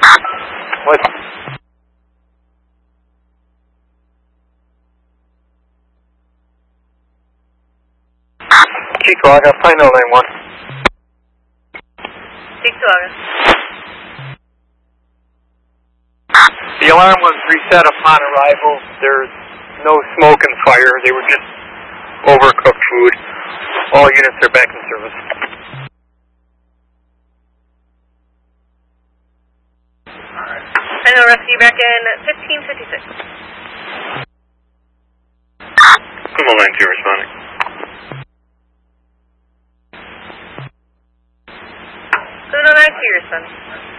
What? Chico, I got final lane 1. 6 August. The alarm was reset upon arrival. There's no smoke and fire. They were just overcooked food. All units are back in service. Final rescue back in 1556. Come on, line 2 responding. 709 2 responding.